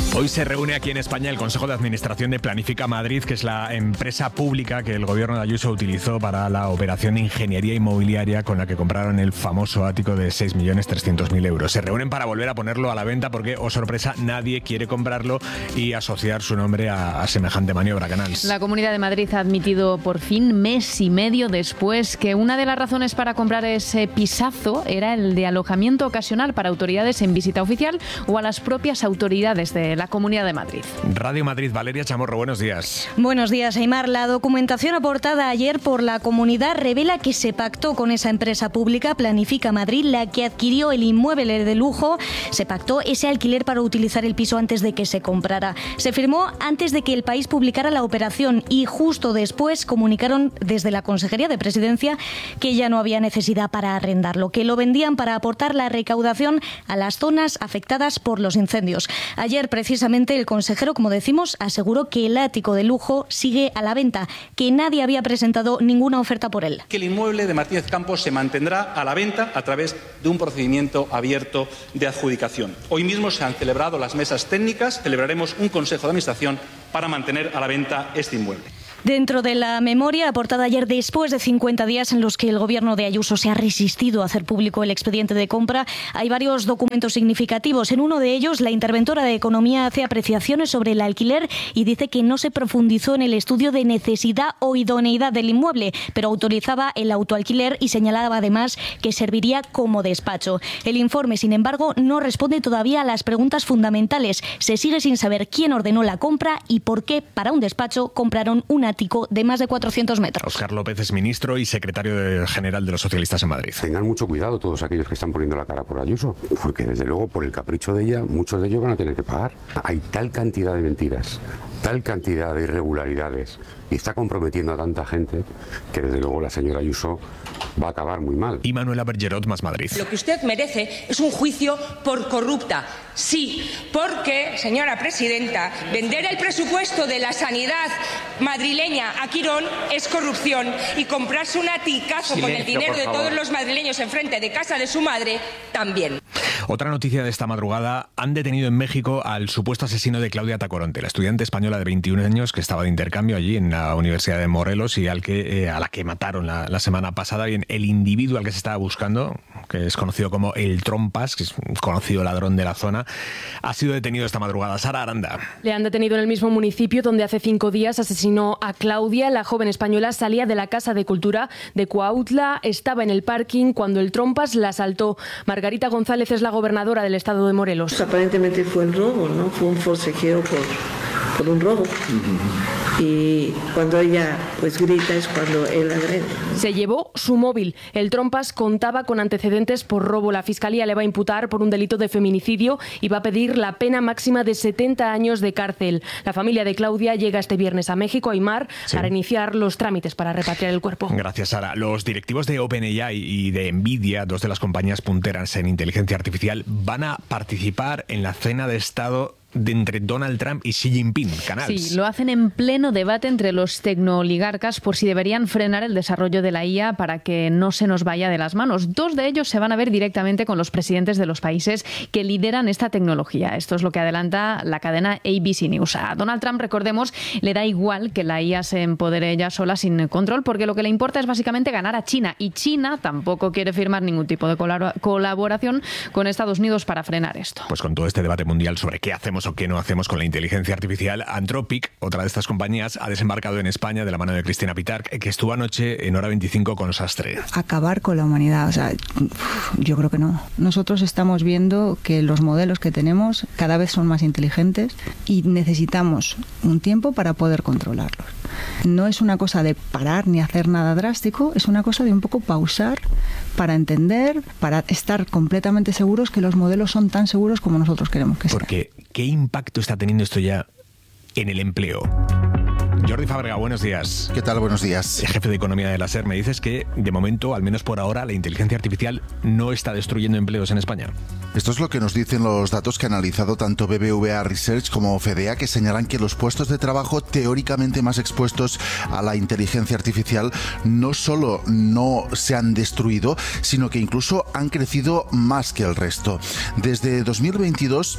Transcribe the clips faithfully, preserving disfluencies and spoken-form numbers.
Hoy se reúne aquí en España el Consejo de Administración de Planifica Madrid, que es la empresa pública que el gobierno de Ayuso utilizó para la operación de ingeniería inmobiliaria con la que compraron el famoso ático de seis millones trescientos mil euros. Se reúnen para volver a ponerlo a la venta porque, oh sorpresa, nadie quiere comprarlo y asociar su nombre a, a semejante maniobra, Canals. La Comunidad de Madrid ha admitido por fin, mes y medio después, que una de las razones para comprar ese pisazo era el de alojamiento ocasional para autoridades en visita oficial o a las propias autoridades de la Comunidad de Madrid. Radio Madrid, Valeria Chamorro, buenos días. Buenos días, Aimar. La documentación aportada ayer por la Comunidad revela que se pactó con esa empresa pública, Planifica Madrid, la que adquirió el inmueble de lujo. Se pactó ese alquiler para utilizar el piso antes de que se comprara. Se firmó antes de que El País publicara la operación y justo después comunicaron desde la Consejería de Presidencia que ya no había necesidad para arrendarlo, que lo vendían para aportar la recaudación a las zonas afectadas por los incendios. Ayer, precisamente, el consejero, como decimos, aseguró que el ático de lujo sigue a la venta, que nadie había presentado ninguna oferta por él. Que el inmueble de Martínez Campos se mantendrá a la venta a través de un procedimiento abierto de adjudicación. Hoy mismo se han celebrado las mesas técnicas, celebraremos un consejo de administración para mantener a la venta este inmueble. Dentro de la memoria aportada ayer, después de cincuenta días en los que el gobierno de Ayuso se ha resistido a hacer público el expediente de compra, hay varios documentos significativos. En uno de ellos, la interventora de Economía hace apreciaciones sobre el alquiler y dice que no se profundizó en el estudio de necesidad o idoneidad del inmueble, pero autorizaba el autoalquiler y señalaba además que serviría como despacho. El informe, sin embargo, no responde todavía a las preguntas fundamentales. Se sigue sin saber quién ordenó la compra y por qué, para un despacho, compraron una ático de más de cuatrocientos metros. Óscar López es ministro y secretario general de los socialistas en Madrid. Tengan mucho cuidado todos aquellos que están poniendo la cara por Ayuso, porque desde luego por el capricho de ella, muchos de ellos van a tener que pagar. Hay tal cantidad de mentiras, tal cantidad de irregularidades y está comprometiendo a tanta gente que desde luego la señora Ayuso va a acabar muy mal. Y Manuela Bergerot, Más Madrid. Lo que usted merece es un juicio por corrupta. Sí, porque, señora presidenta, vender el presupuesto de la sanidad madrileña a Quirón es corrupción y comprarse un aticazo Silencio, con el dinero de todos los madrileños enfrente de casa de su madre también. Otra noticia de esta madrugada: han detenido en México al supuesto asesino de Claudia Tacoronte, la estudiante española de veintiún años que estaba de intercambio allí en la Universidad de Morelos y al que, eh, a la que mataron la, la semana pasada. Bien, el individuo al que se estaba buscando, que es conocido como el Trompas, que es un conocido ladrón de la zona, ha sido detenido esta madrugada. Sara Aranda. Le han detenido en el mismo municipio donde hace cinco días asesinó a Claudia. La joven española salía de la Casa de Cultura de Cuautla, estaba en el parking cuando el Trompas la asaltó. Margarita González es la gobernadora del estado de Morelos. Pues aparentemente fue un robo, ¿no? Fue un forcejeo por, por un robo. Uh-huh. Y cuando ella pues grita es cuando él agrede. Se llevó su móvil. El Trompas contaba con antecedentes por robo. La Fiscalía le va a imputar por un delito de feminicidio y va a pedir la pena máxima de setenta años de cárcel. La familia de Claudia llega este viernes a México, Aimar, sí, para iniciar los trámites para repatriar el cuerpo. Gracias, Sara. Los directivos de OpenAI y de Nvidia, dos de las compañías punteras en inteligencia artificial, van a participar en la cena de Estado de entre Donald Trump y Xi Jinping. Canals. Sí, lo hacen en pleno debate entre los tecnooligarcas por si deberían frenar el desarrollo de la I A para que no se nos vaya de las manos. Dos de ellos se van a ver directamente con los presidentes de los países que lideran esta tecnología. Esto es lo que adelanta la cadena A B C News. A Donald Trump, recordemos, le da igual que la I A se empodere ella sola sin control, porque lo que le importa es básicamente ganar a China. Y China tampoco quiere firmar ningún tipo de colaboración con Estados Unidos para frenar esto. Pues con todo este debate mundial sobre qué hacemos o qué no hacemos con la inteligencia artificial, Anthropic, otra de estas compañías, ha desembarcado en España de la mano de Cristina Pitarch, que estuvo anoche en Hora veinticinco con Sastre. Acabar con la humanidad, o sea, yo creo que no. Nosotros estamos viendo que los modelos que tenemos cada vez son más inteligentes y necesitamos un tiempo para poder controlarlos. No es una cosa de parar ni hacer nada drástico, es una cosa de un poco pausar para entender, para estar completamente seguros que los modelos son tan seguros como nosotros queremos que sean. Porque, ¿qué impacto está teniendo esto ya en el empleo? Jordi Fábrega, buenos días. ¿Qué tal? Buenos días. Jefe de Economía de la SER, me dices que, de momento, al menos por ahora, la inteligencia artificial no está destruyendo empleos en España. Esto es lo que nos dicen los datos que ha analizado tanto B B V A Research como FEDEA, que señalan que los puestos de trabajo teóricamente más expuestos a la inteligencia artificial no solo no se han destruido, sino que incluso han crecido más que el resto. Desde dos mil veintidós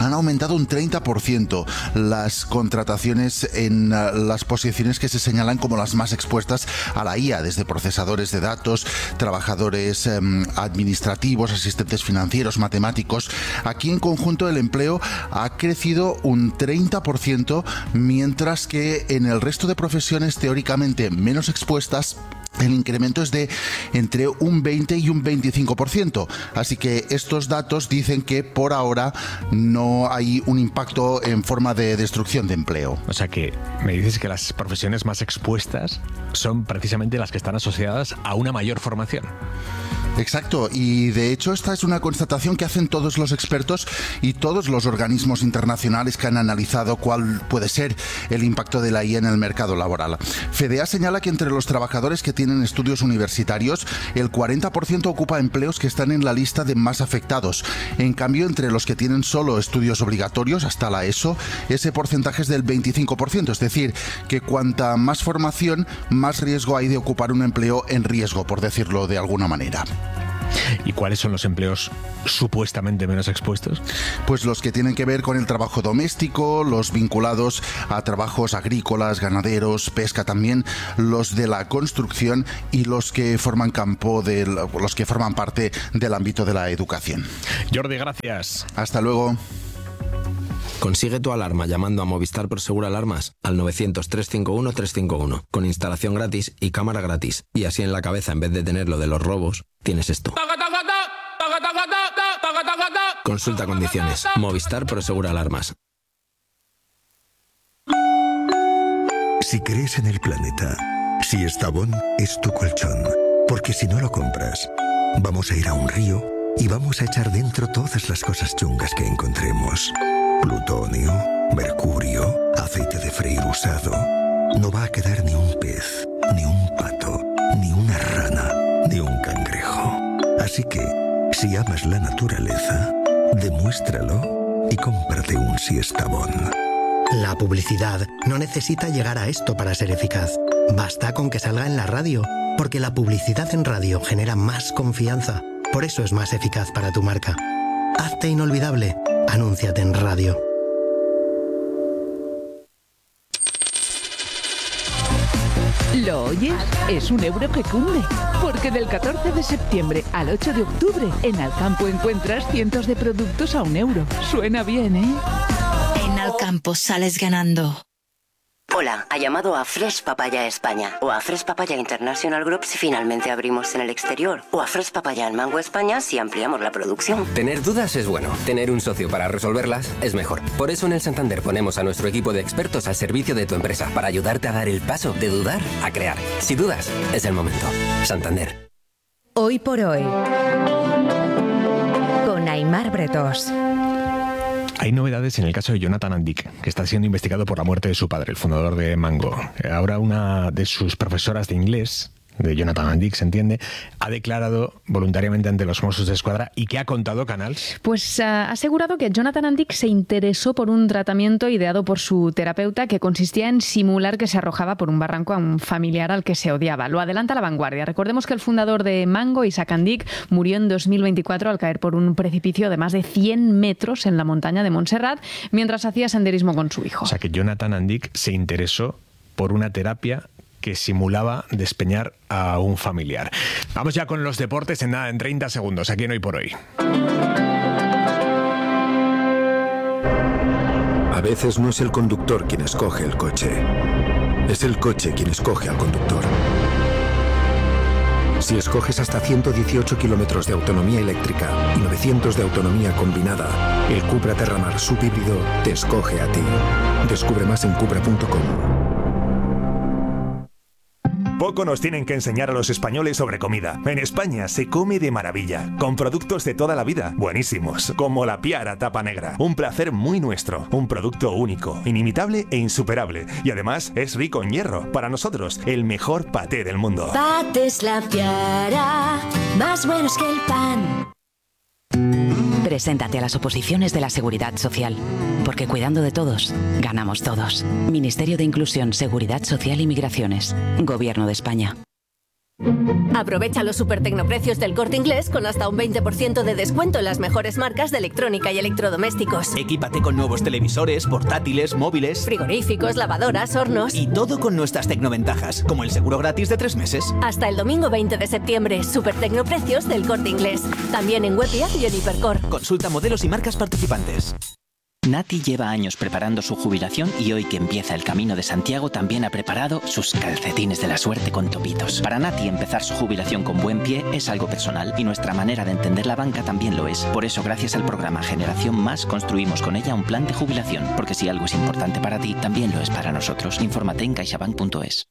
han aumentado un treinta por ciento las contrataciones en las posiciones que se señalan como las más expuestas a la I A, desde procesadores de datos, trabajadores eh, administrativos, asistentes financieros, matemáticos. Aquí en conjunto el empleo ha crecido un treinta por ciento, mientras que en el resto de profesiones teóricamente menos expuestas el incremento es de entre un veinte y un veinticinco por ciento. Así que estos datos dicen que por ahora no hay un impacto en forma de destrucción de empleo. O sea que me dices que las profesiones más expuestas son precisamente las que están asociadas a una mayor formación. Exacto, y de hecho esta es una constatación que hacen todos los expertos y todos los organismos internacionales que han analizado cuál puede ser el impacto de la I A en el mercado laboral. FEDEA señala que entre los trabajadores que tienen estudios universitarios, el cuarenta por ciento ocupa empleos que están en la lista de más afectados. En cambio, entre los que tienen solo estudios obligatorios, hasta la ESO, ese porcentaje es del veinticinco por ciento, es decir, que cuanta más formación, más riesgo hay de ocupar un empleo en riesgo, por decirlo de alguna manera. ¿Y cuáles son los empleos supuestamente menos expuestos? Pues los que tienen que ver con el trabajo doméstico, los vinculados a trabajos agrícolas, ganaderos, pesca también, los de la construcción y los que forman campo del, los que forman parte del ámbito de la educación. Jordi, gracias. Hasta luego. Consigue tu alarma llamando a Movistar Prosegur Alarmas al novecientos, trescientos cincuenta y uno, trescientos cincuenta y uno, con instalación gratis y cámara gratis. Y así en la cabeza, en vez de tener lo de los robos, tienes esto. Consulta condiciones. Movistar Prosegur Alarmas. Si crees en el planeta, si Estavón es tu colchón, porque si no lo compras, vamos a ir a un río y vamos a echar dentro todas las cosas chungas que encontremos. Plutonio, mercurio, aceite de freír usado. No va a quedar ni un pez, ni un pato, ni una rana, ni un cangrejo. Así que, si amas la naturaleza, demuéstralo y cómprate un Siestabón. La publicidad no necesita llegar a esto para ser eficaz. Basta con que salga en la radio, porque la publicidad en radio genera más confianza. Por eso es más eficaz para tu marca. Hazte inolvidable. Anúnciate en radio. ¿Lo oyes? Es un euro que cunde. Porque del catorce de septiembre al ocho de octubre, en Alcampo encuentras cientos de productos a un euro. Suena bien, ¿eh? En Alcampo sales ganando. Hola, ha llamado a Fresh Papaya España o a Fresh Papaya International Group si finalmente abrimos en el exterior o a Fresh Papaya en Mango España si ampliamos la producción. Tener dudas es bueno, tener un socio para resolverlas es mejor. Por eso en el Santander ponemos a nuestro equipo de expertos al servicio de tu empresa para ayudarte a dar el paso de dudar a crear. Si dudas, es el momento. Santander. Hoy por hoy, con Aimar Bretós. Hay novedades en el caso de Jonathan Andic, que está siendo investigado por la muerte de su padre, el fundador de Mango. Ahora una de sus profesoras de inglés, de Jonathan Andic, se entiende, ha declarado voluntariamente ante los Mossos de Escuadra. ¿Y qué ha contado Canals? Pues uh, ha asegurado que Jonathan Andic se interesó por un tratamiento ideado por su terapeuta que consistía en simular que se arrojaba por un barranco a un familiar al que se odiaba. Lo adelanta La Vanguardia. Recordemos que el fundador de Mango, Isaac Andic, murió en dos mil veinticuatro al caer por un precipicio de más de cien metros en la montaña de Montserrat mientras hacía senderismo con su hijo. O sea que Jonathan Andic se interesó por una terapia que simulaba despeñar a un familiar. Vamos ya con los deportes en nada, en treinta segundos, aquí en Hoy por Hoy. A veces no es el conductor quien escoge el coche, es el coche quien escoge al conductor. Si escoges hasta ciento dieciocho kilómetros de autonomía eléctrica y novecientos de autonomía combinada, el Cupra Terramar subhíbrido te escoge a ti. Descubre más en cupra punto com. Poco nos tienen que enseñar a los españoles sobre comida. En España se come de maravilla, con productos de toda la vida, buenísimos, como la Piara Tapa Negra. Un placer muy nuestro, un producto único, inimitable e insuperable. Y además es rico en hierro. Para nosotros, el mejor paté del mundo. Patés La Piara, más buenos que el pan. Preséntate a las oposiciones de la Seguridad Social, porque cuidando de todos, ganamos todos. Ministerio de Inclusión, Seguridad Social y Migraciones. Gobierno de España. Aprovecha los super tecnoprecios del Corte Inglés con hasta un veinte por ciento de descuento en las mejores marcas de electrónica y electrodomésticos. Equípate con nuevos televisores, portátiles, móviles, frigoríficos, lavadoras, hornos. Y todo con nuestras tecnoventajas, como el seguro gratis de tres meses. Hasta el domingo veinte de septiembre, super tecnoprecios del Corte Inglés. También en web y app y en Hipercor. Consulta modelos y marcas participantes. Nati lleva años preparando su jubilación y hoy que empieza el Camino de Santiago también ha preparado sus calcetines de la suerte con topitos. Para Nati empezar su jubilación con buen pie es algo personal y nuestra manera de entender la banca también lo es. Por eso gracias al programa Generación Más construimos con ella un plan de jubilación, porque si algo es importante para ti, también lo es para nosotros. Infórmate en caixabank punto es.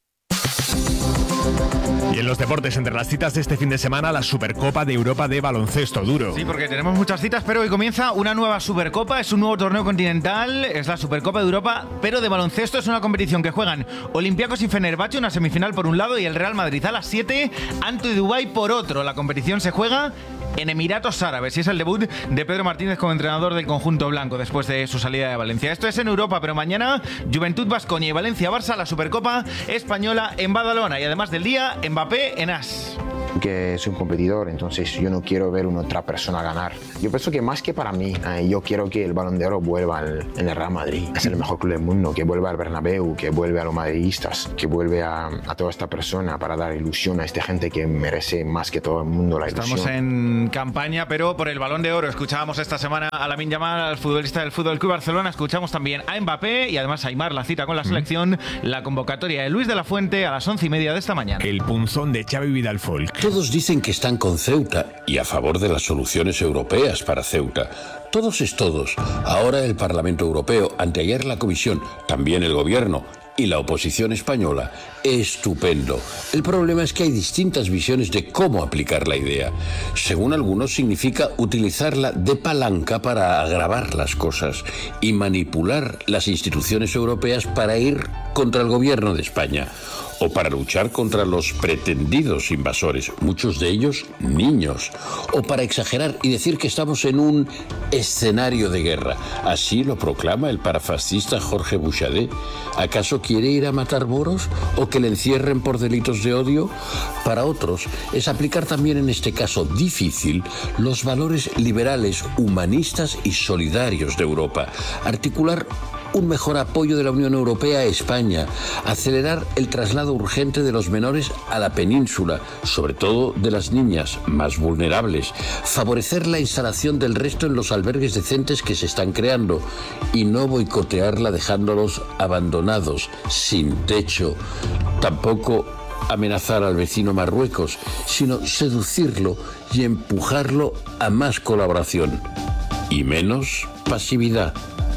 Y en los deportes, entre las citas de este fin de semana, la Supercopa de Europa de baloncesto duro. Sí, porque tenemos muchas citas, pero hoy comienza una nueva Supercopa, es un nuevo torneo continental, es la Supercopa de Europa, pero de baloncesto. Es una competición que juegan Olympiacos y Fenerbahce, una semifinal por un lado, y el Real Madrid a las siete, ante Dubái por otro. La competición se juega en Emiratos Árabes y es el debut de Pedro Martínez como entrenador del conjunto blanco después de su salida de Valencia. Esto es en Europa, pero mañana Juventud Baskonia y Valencia-Barça, la Supercopa española en Badalona, y además del día Mbappé en As. Que soy un competidor, entonces yo no quiero ver a una otra persona ganar. Yo pienso que más que para mí, eh, yo quiero que el Balón de Oro vuelva al, en el Real Madrid. Es el mejor club del mundo, que vuelva al Bernabéu, que vuelva a los madridistas, que vuelve a, a toda esta persona para dar ilusión a esta gente que merece más que todo el mundo la ilusión. Estamos en campaña, pero por el Balón de Oro. Escuchábamos esta semana a Lamine Yamal, al futbolista del Fútbol Club Barcelona. Escuchamos también a Mbappé y además a Aimar, la cita con la selección, mm. la convocatoria de Luis de la Fuente a las once y media de esta mañana. El punzón de Xavi Vidal Folk. Todos dicen que están con Ceuta y a favor de las soluciones europeas para Ceuta. Todos es todos. Ahora el Parlamento Europeo, anteayer la Comisión, también el Gobierno y la oposición española. Estupendo. El problema es que hay distintas visiones de cómo aplicar la idea. Según algunos, significa utilizarla de palanca para agravar las cosas y manipular las instituciones europeas para ir contra el Gobierno de España o para luchar contra los pretendidos invasores, muchos de ellos niños, o para exagerar y decir que estamos en un escenario de guerra. Así lo proclama el parafascista Jorge Buxadé. ¿Acaso quiere ir a matar moros o que le encierren por delitos de odio? Para otros, es aplicar también en este caso difícil los valores liberales, humanistas y solidarios de Europa, articular un mejor apoyo de la Unión Europea a España, acelerar el traslado urgente de los menores a la península, sobre todo de las niñas más vulnerables, favorecer la instalación del resto en los albergues decentes que se están creando y no boicotearla dejándolos abandonados, sin techo. Tampoco amenazar al vecino Marruecos, sino seducirlo y empujarlo a más colaboración y menos pasividad.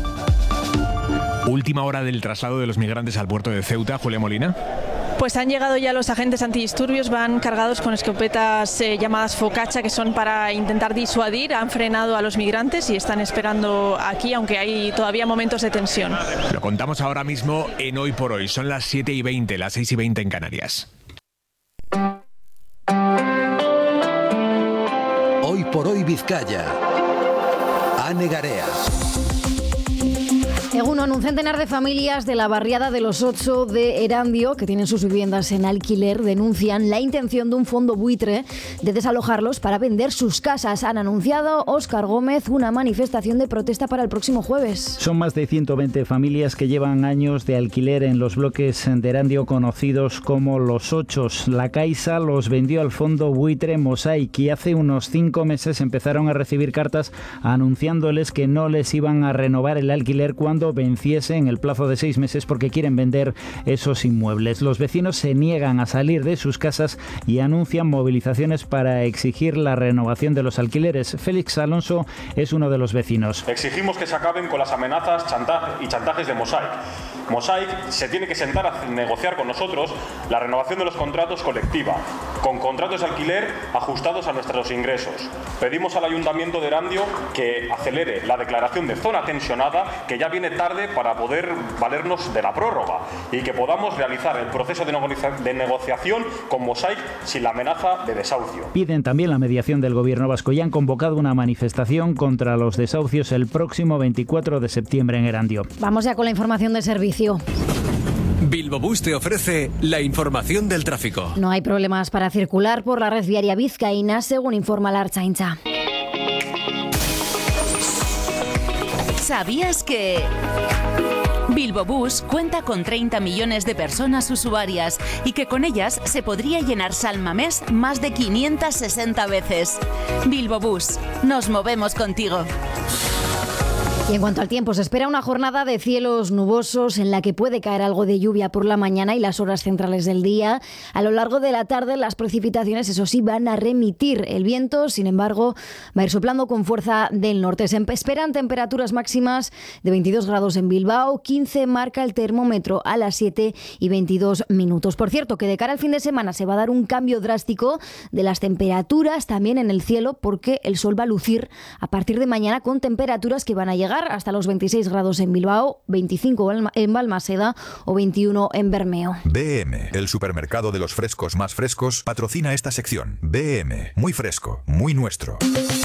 Última hora del traslado de los migrantes al puerto de Ceuta, Julia Molina. Pues han llegado ya los agentes antidisturbios, van cargados con escopetas eh, llamadas Focaccia, que son para intentar disuadir. Han frenado a los migrantes y están esperando aquí, aunque hay todavía momentos de tensión. Lo contamos ahora mismo en Hoy por Hoy. Son las siete y veinte, las seis y veinte en Canarias. Hoy por Hoy Vizcaya. Ane Garea. Egunon, un centenar de familias de la barriada de los Ocho de Erandio, que tienen sus viviendas en alquiler, denuncian la intención de un fondo buitre de desalojarlos para vender sus casas. Han anunciado, Óscar Gómez, una manifestación de protesta para el próximo jueves. Son más de ciento veinte familias que llevan años de alquiler en los bloques de Erandio conocidos como Los Ochos. La Caixa los vendió al fondo buitre Mosaic y hace unos cinco meses empezaron a recibir cartas anunciándoles que no les iban a renovar el alquiler cuando venciese en el plazo de seis meses porque quieren vender esos inmuebles. Los vecinos se niegan a salir de sus casas y anuncian movilizaciones para exigir la renovación de los alquileres. Félix Alonso es uno de los vecinos. Exigimos que se acaben con las amenazas chantaje y chantajes de Mosaic. Mosaic se tiene que sentar a negociar con nosotros la renovación de los contratos colectiva, con contratos de alquiler ajustados a nuestros ingresos. Pedimos al Ayuntamiento de Erandio que acelere la declaración de zona tensionada, que ya viene tarde para poder valernos de la prórroga, y que podamos realizar el proceso de, negocia- de negociación con Mosaic sin la amenaza de desahucio. Piden también la mediación del gobierno vasco y han convocado una manifestación contra los desahucios el próximo veinticuatro de septiembre en Erandio. Vamos ya con la información de servicio. Bilbobús te ofrece la información del tráfico. No hay problemas para circular por la red viaria vizcaína, según informa la Ertzaintza. ¿Sabías que Bilbobús cuenta con treinta millones de personas usuarias y que con ellas se podría llenar San Mamés más de quinientas sesenta veces? Bilbobús, nos movemos contigo. Y en cuanto al tiempo, se espera una jornada de cielos nubosos en la que puede caer algo de lluvia por la mañana y las horas centrales del día. A lo largo de la tarde las precipitaciones, eso sí, van a remitir. El viento, sin embargo, va a ir soplando con fuerza del norte. Se esperan temperaturas máximas de veintidós grados en Bilbao, quince marca el termómetro a las siete y veintidós minutos. Por cierto, que de cara al fin de semana se va a dar un cambio drástico de las temperaturas también en el cielo, porque el sol va a lucir a partir de mañana con temperaturas que van a llegar hasta los veintiséis grados en Bilbao, veinticinco en Balmaseda o veintiuno en Bermeo. B M, el supermercado de los frescos más frescos, patrocina esta sección. B M, muy fresco, muy nuestro.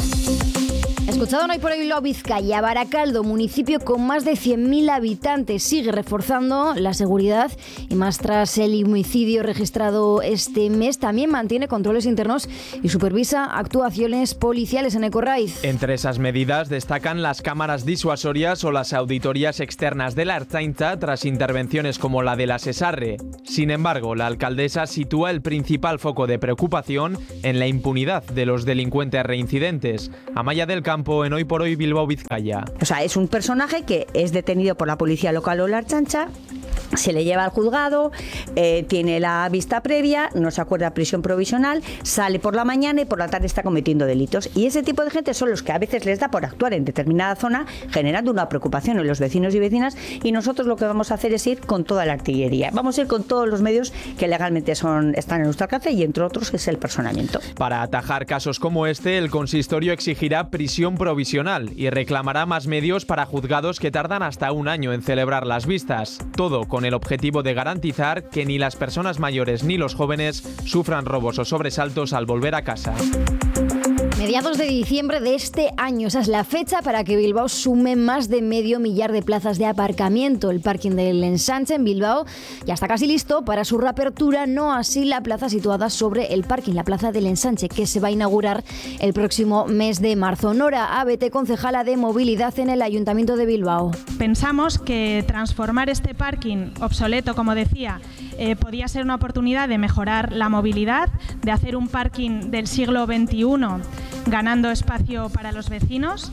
Escuchado hoy por hoy Bilbao, Vizcaya, Baracaldo, municipio con más de cien mil habitantes, sigue reforzando la seguridad y más tras el homicidio registrado este mes, también mantiene controles internos y supervisa actuaciones policiales en Ecorraiz. Entre esas medidas destacan las cámaras disuasorias o las auditorías externas de la Ertzaintza tras intervenciones como la de la Sesarre. Sin embargo, la alcaldesa sitúa el principal foco de preocupación en la impunidad de los delincuentes reincidentes. Amaya del Campo, en Hoy por Hoy Bilbao, Vizcaya. O sea, es un personaje que es detenido por la policía local o la Ertzaintza, se le lleva al juzgado, eh, tiene la vista previa, no se acuerda prisión provisional, sale por la mañana y por la tarde está cometiendo delitos. Y ese tipo de gente son los que a veces les da por actuar en determinada zona, generando una preocupación en los vecinos y vecinas, y nosotros lo que vamos a hacer es ir con toda la artillería. Vamos a ir con todos los medios que legalmente son, están en nuestro alcance, y entre otros es el personamiento. Para atajar casos como este, el consistorio exigirá prisión provisional y reclamará más medios para juzgados que tardan hasta un año en celebrar las vistas. Todo con el objetivo de garantizar que ni las personas mayores ni los jóvenes sufran robos o sobresaltos al volver a casa. Mediados de diciembre de este año, esa es la fecha para que Bilbao sume más de medio millar de plazas de aparcamiento. El parking del Ensanche en Bilbao ya está casi listo para su reapertura, no así la plaza situada sobre el parking, la plaza del Ensanche, que se va a inaugurar el próximo mes de marzo. Nora Abete, concejala de movilidad en el Ayuntamiento de Bilbao. Pensamos que transformar este parking obsoleto, como decía, eh, podía ser una oportunidad de mejorar la movilidad, de hacer un parking del siglo veintiuno, ganando espacio para los vecinos,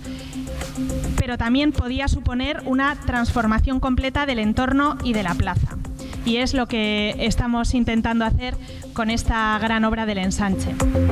pero también podía suponer una transformación completa del entorno y de la plaza. Y es lo que estamos intentando hacer con esta gran obra del Ensanche.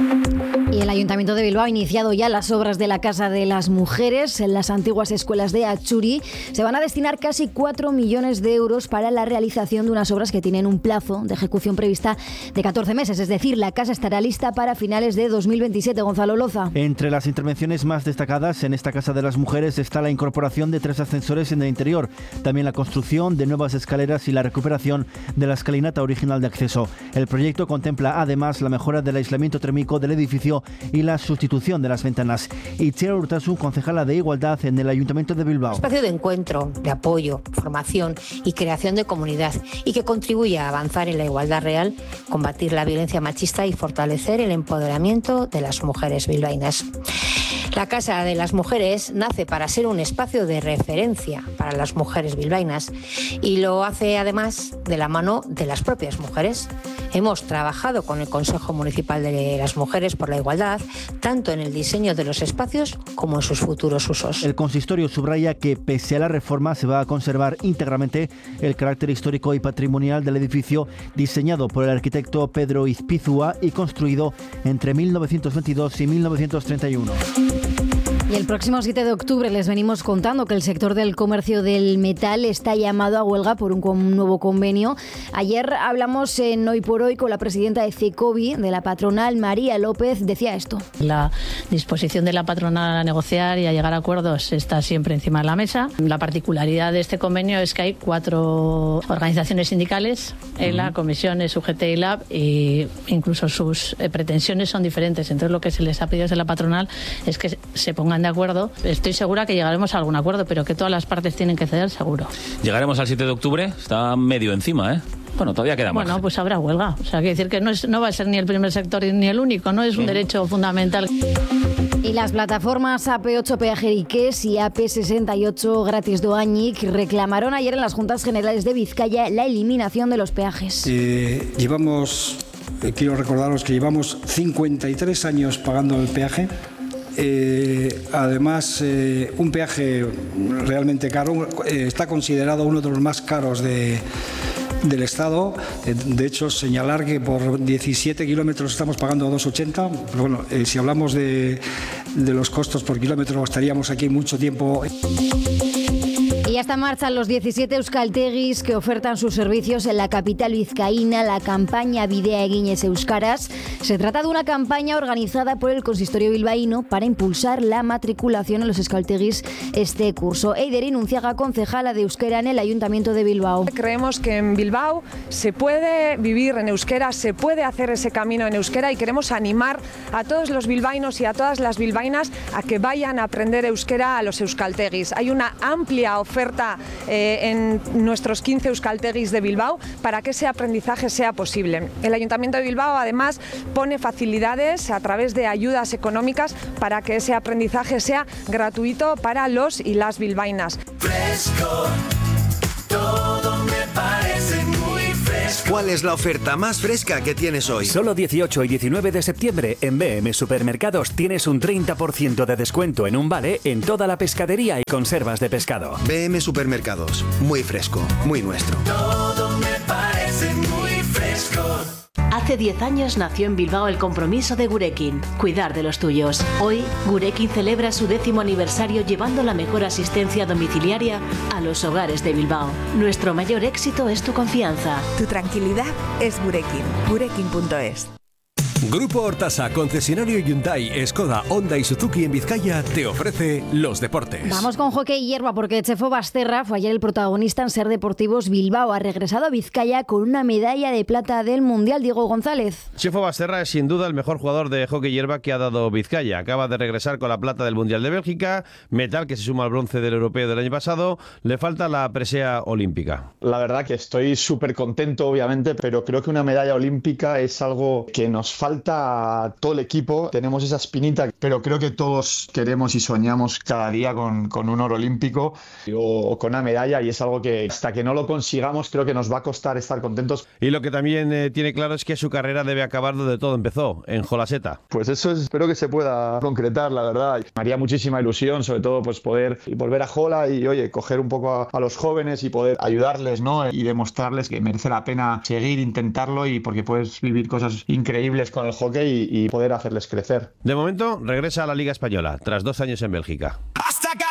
Y el Ayuntamiento de Bilbao ha iniciado ya las obras de la Casa de las Mujeres en las antiguas escuelas de Achuri. Se van a destinar casi cuatro millones de euros para la realización de unas obras que tienen un plazo de ejecución prevista de catorce meses. Es decir, la casa estará lista para finales de dos mil veintisiete. Gonzalo Loza. Entre las intervenciones más destacadas en esta Casa de las Mujeres está la incorporación de tres ascensores en el interior, también la construcción de nuevas escaleras y la recuperación de la escalinata original de acceso. El proyecto contempla además la mejora del aislamiento térmico del edificio y la sustitución de las ventanas. Itziar Urtasun, concejala de Igualdad en el Ayuntamiento de Bilbao. Espacio de encuentro, de apoyo, formación y creación de comunidad, y que contribuye a avanzar en la igualdad real, combatir la violencia machista y fortalecer el empoderamiento de las mujeres bilbaínas. La Casa de las Mujeres nace para ser un espacio de referencia para las mujeres bilbaínas, y lo hace además de la mano de las propias mujeres. Hemos trabajado con el Consejo Municipal de las Mujeres por la Igualdad, tanto en el diseño de los espacios como en sus futuros usos. El consistorio subraya que, pese a la reforma, se va a conservar íntegramente el carácter histórico y patrimonial del edificio, diseñado por el arquitecto Pedro Izpizua y construido entre mil novecientos veintidós y mil novecientos treinta y uno. Y el próximo siete de octubre les venimos contando que el sector del comercio del metal está llamado a huelga por un, un nuevo convenio. Ayer hablamos en Hoy por Hoy con la presidenta de CECOBI, de la patronal, María López. Decía esto. La disposición de la patronal a negociar y a llegar a acuerdos está siempre encima de la mesa. La particularidad de este convenio es que hay cuatro organizaciones sindicales, ELA, uh-huh. Comisiones, U G T y Lab, e incluso sus eh, pretensiones son diferentes. Entonces lo que se les ha pedido desde la patronal es que se pongan de acuerdo, estoy segura que llegaremos a algún acuerdo, pero que todas las partes tienen que ceder, seguro. Llegaremos al siete de octubre, está medio encima, ¿eh? Bueno, todavía queda más. Bueno, pues habrá huelga. O sea, quiere decir que no, es, no va a ser ni el primer sector ni el único, no es un derecho fundamental. Y las plataformas A P ocho Peajeriques y A P sesenta y ocho Gratis Doañic reclamaron ayer en las Juntas Generales de Vizcaya la eliminación de los peajes. Eh, llevamos, eh, quiero recordaros que llevamos cincuenta y tres años pagando el peaje. Eh, además, eh, un peaje realmente caro, eh, está considerado uno de los más caros de... del Estado. De hecho, señalar que por diecisiete kilómetros estamos pagando dos ochenta, pero bueno, eh, si hablamos de, de los costos por kilómetro estaríamos aquí mucho tiempo. Y ya está en marcha los diecisiete euskaltegis que ofertan sus servicios en la capital vizcaína, la campaña Bidea Eginez Euskaraz. Se trata de una campaña organizada por el consistorio bilbaíno para impulsar la matriculación en los euskaltegis este curso. Eider Inunciaga, concejala de euskera en el Ayuntamiento de Bilbao. Creemos que en Bilbao se puede vivir en euskera, se puede hacer ese camino en euskera y queremos animar a todos los bilbaínos y a todas las bilbaínas a que vayan a aprender euskera a los euskaltegis. Hay una amplia oferta eh, en nuestros quince euskaltegis de Bilbao para que ese aprendizaje sea posible. El Ayuntamiento de Bilbao además pone facilidades a través de ayudas económicas para que ese aprendizaje sea gratuito para los y las bilbaínas. Fresco, todo me parece muy fresco. ¿Cuál es la oferta más fresca que tienes hoy? Solo dieciocho y diecinueve de septiembre en B M Supermercados tienes un treinta por ciento de descuento en un vale en toda la pescadería y conservas de pescado. B M Supermercados, muy fresco, muy nuestro. Todo me parece muy fresco. Hace diez años nació en Bilbao el compromiso de Gurekin, cuidar de los tuyos. Hoy, Gurekin celebra su décimo aniversario llevando la mejor asistencia domiciliaria a los hogares de Bilbao. Nuestro mayor éxito es tu confianza. Tu tranquilidad es Gurekin. Gurekin punto es. Grupo Hortasa, concesionario Hyundai, Skoda, Honda y Suzuki en Vizcaya, te ofrece los deportes. Vamos con hockey y hierba porque Chefo Basterra fue ayer el protagonista en Ser Deportivos Bilbao. Ha regresado a Vizcaya con una medalla de plata del Mundial. Diego González. Chefo Basterra es sin duda el mejor jugador de hockey y hierba que ha dado Vizcaya. Acaba de regresar con la plata del Mundial de Bélgica, metal que se suma al bronce del europeo del año pasado. Le falta la presea olímpica. La verdad que estoy súper contento, obviamente, pero creo que una medalla olímpica es algo que nos falta a todo el equipo. Tenemos esa espinita, pero creo que todos queremos y soñamos cada día con, con un oro olímpico o, o con una medalla, y es algo que hasta que no lo consigamos creo que nos va a costar estar contentos. Y lo que también eh, tiene claro es que su carrera debe acabar donde todo empezó, en Jolaseta. Pues eso es, espero que se pueda concretar, la verdad. Me haría muchísima ilusión, sobre todo pues poder volver a Jola y oye, coger un poco a, a los jóvenes y poder ayudarles, ¿no? Y demostrarles que merece la pena seguir, intentarlo, y porque puedes vivir cosas increíbles con el hockey y, y poder hacerles crecer. De momento regresa a la Liga Española tras dos años en Bélgica. Hasta acá